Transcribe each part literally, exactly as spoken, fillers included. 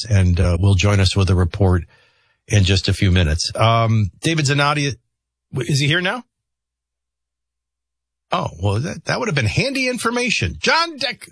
us and uh, will join us with a report in just a few minutes. Um, David Zanotti, is he here now? Oh, well, that, that would have been handy information. John Deck.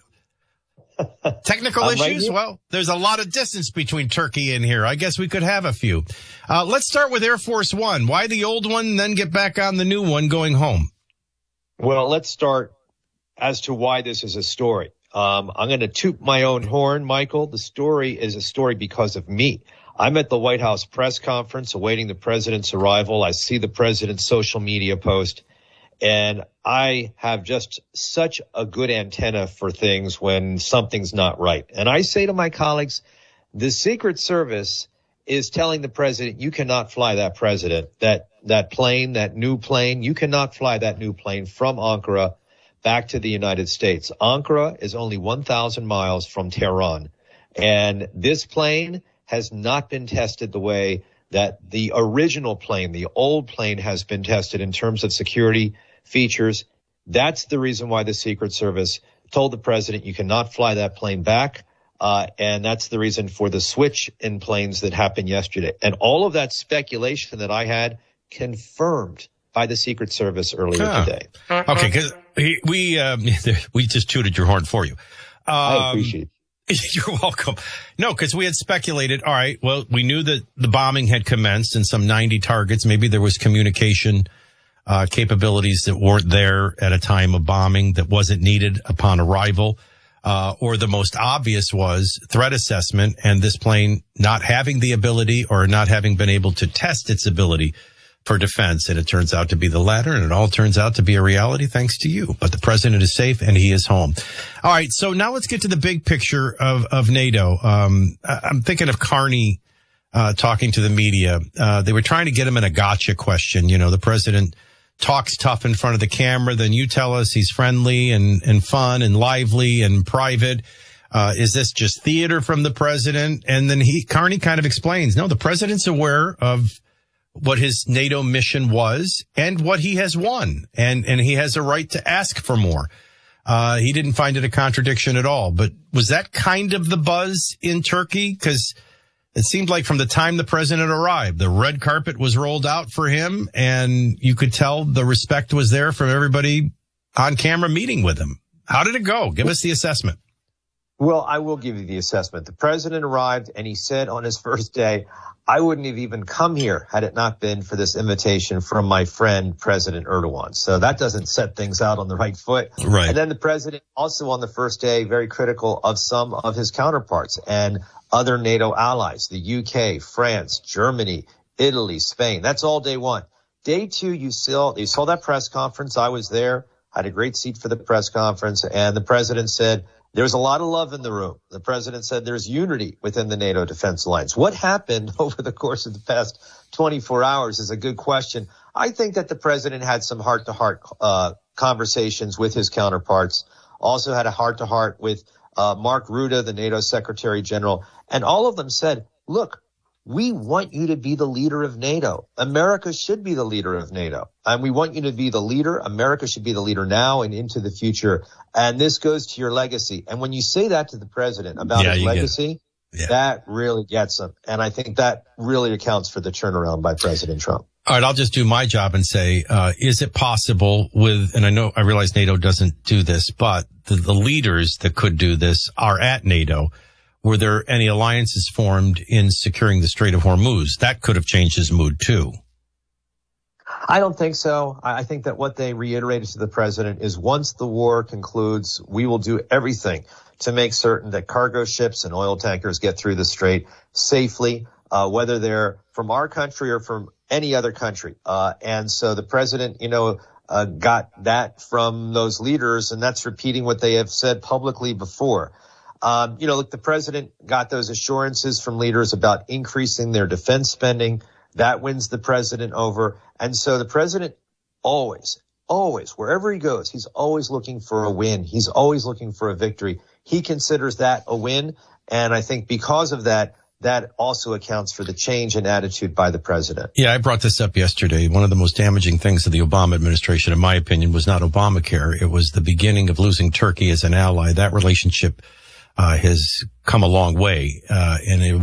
Technical issues? Right, well, there's a lot of distance between Turkey and here. I guess we could have a few. Uh, let's start with Air Force One. Why the old one, then get back on the new one going home? Well, let's start as to why this is a story. Um, I'm going to toot my own horn, Michael. The story is a story because of me. I'm at the White House press conference awaiting the president's arrival. I see the president's social media post. And I have just such a good antenna for things when something's not right. And I say to my colleagues, the Secret Service is telling the president, you cannot fly that president, that, that plane, that new plane. You cannot fly that new plane from Ankara back to the United States. Ankara is only one thousand miles from Tehran. And this plane has not been tested the way that the original plane, the old plane, has been tested in terms of security features. That's the reason why the Secret Service told the president you cannot fly that plane back. Uh, and that's the reason for the switch in planes that happened yesterday. And all of that speculation that I had confirmed by the Secret Service earlier ah. today. Okay, because we, um, we just tooted your horn for you. Um, I appreciate it. You're welcome. No, because we had speculated, all right, well, we knew that the bombing had commenced in some ninety targets. Maybe there was communication Uh, capabilities that weren't there at a time of bombing that wasn't needed upon arrival. Uh, or the most obvious was threat assessment and this plane not having the ability or not having been able to test its ability for defense. And it turns out to be the latter, and it all turns out to be a reality thanks to you. But the president is safe and he is home. All right. So now let's get to the big picture of, of NATO. Um, I'm thinking of Carney, uh, talking to the media. Uh, they were trying to get him in a gotcha question. You know, the president talks tough in front of the camera, then you tell us he's friendly and, and fun and lively and private. Uh, is this just theater from the president? And then he, Carney kind of explains, no, the president's aware of what his NATO mission was and what he has won. And, and he has a right to ask for more. Uh, he didn't find it a contradiction at all. But was that kind of the buzz in Turkey? Because it seemed like from the time the president arrived, the red carpet was rolled out for him, and you could tell the respect was there from everybody on camera meeting with him. How did it go? Give us the assessment. Well, I will give you the assessment. The president arrived, and he said on his first day, I wouldn't have even come here had it not been for this invitation from my friend, President Erdogan. So that doesn't set things out on the right foot. Right. And then the president also on the first day, very critical of some of his counterparts and other NATO allies, the U K, France, Germany, Italy, Spain. That's all day one. Day two, you saw, you saw that press conference. I was there, had a great seat for the press conference, and the president said, there's a lot of love in the room. The president said there's unity within the NATO Defense Alliance. What happened over the course of the past twenty-four hours is a good question. I think that the president had some heart-to-heart uh conversations with his counterparts, also had a heart-to-heart with uh Mark Rutte, the NATO Secretary General, and all of them said, look, we want you to be the leader of NATO. America should be the leader of NATO. And we want you to be the leader. America should be the leader now and into the future. And this goes to your legacy. And when you say that to the president about yeah, his legacy, yeah. that really gets him. And I think that really accounts for the turnaround by President Trump. All right, I'll just do my job and say, uh, is it possible with, and I know, I realize NATO doesn't do this, but the, the leaders that could do this are at NATO. Were there any alliances formed in securing the Strait of Hormuz? That could have changed his mood too. I don't think so. I think that what they reiterated to the president is once the war concludes, we will do everything to make certain that cargo ships and oil tankers get through the strait safely, uh, whether they're from our country or from any other country. Uh, and so the president, you know, uh, got that from those leaders, and that's repeating what they have said publicly before. Um, you know, look, the president got those assurances from leaders about increasing their defense spending. That wins the president over. And so the president always, always, wherever he goes, he's always looking for a win. He's always looking for a victory. He considers that a win. And I think because of that, that also accounts for the change in attitude by the president. Yeah, I brought this up yesterday. One of the most damaging things of the Obama administration, in my opinion, was not Obamacare. It was the beginning of losing Turkey as an ally. That relationship Uh, has come a long way, uh, and it